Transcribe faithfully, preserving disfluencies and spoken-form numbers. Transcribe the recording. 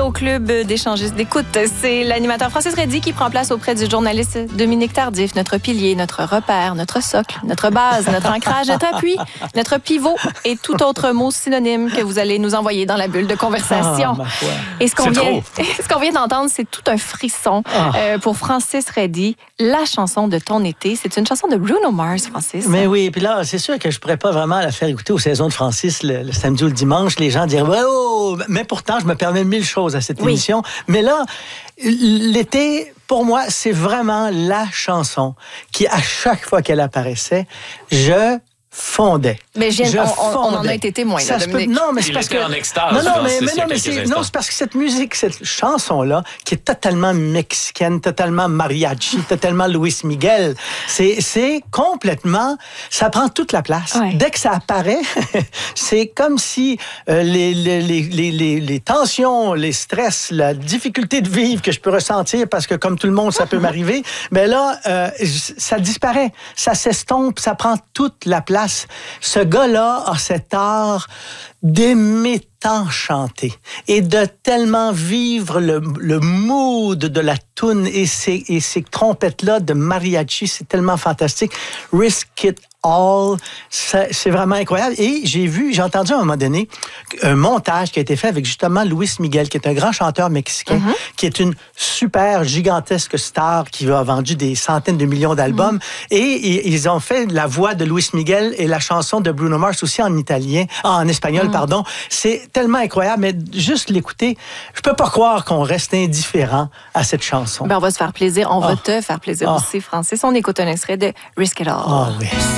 au club d'échangistes d'écoute. C'est l'animateur Francis Reddy qui prend place auprès du journaliste Dominique Tardif, notre pilier, notre repère, notre socle, notre base, notre ancrage, notre appui, notre pivot et tout autre mot synonyme que vous allez nous envoyer dans la bulle de conversation. Ah, et ce qu'on vient, ce qu'on vient d'entendre, c'est tout un frisson ah. euh, pour Francis Reddy. La chanson de ton été, c'est une chanson de Bruno Mars, Francis. Mais oui, puis là, c'est sûr que je pourrais pas vraiment la faire écouter aux saisons de Francis le, le samedi ou le dimanche. Les gens diraient, oh, mais pourtant, je me permets mille choses à cette oui. émission. Mais là, l'été, pour moi, c'est vraiment la chanson qui, à chaque fois qu'elle apparaissait, je fondait. Mais je viens, on, on, on en a été témoin, ça là, Dominique. Peut, non, mais c'est Il parce était que en extase. non, non, mais, Francis, mais non, mais c'est non, c'est parce que cette musique, cette chanson-là, qui est totalement mexicaine, totalement mariachi, totalement Luis Miguel, c'est c'est complètement, ça prend toute la place. Ouais. Dès que ça apparaît, c'est comme si euh, les, les, les, les, les, les tensions, les stress, la difficulté de vivre que je peux ressentir, parce que comme tout le monde, ça peut m'arriver, mais là, euh, ça disparaît, ça s'estompe, ça prend toute la place. Ce gars-là a cet art d'aimer tant chanter et de tellement vivre le, le mood de la toune et ces, et ces trompettes-là de mariachi, c'est tellement fantastique. Risk It All, c'est, c'est vraiment incroyable. Et j'ai vu, j'ai entendu à un moment donné un montage qui a été fait avec justement Luis Miguel, qui est un grand chanteur mexicain, mm-hmm. qui est une super gigantesque star qui a vendu des centaines de millions d'albums. Mm-hmm. Et, et ils ont fait la voix de Luis Miguel et la chanson de Bruno Mars aussi en italien, en espagnol, mm-hmm. pardon. C'est tellement incroyable, mais juste l'écouter, je peux pas croire qu'on reste indifférent à cette chanson. Ben, on va se faire plaisir, on oh. va te faire plaisir oh. aussi, Francis. On écoute un extrait de Risk It All. Oh, oui.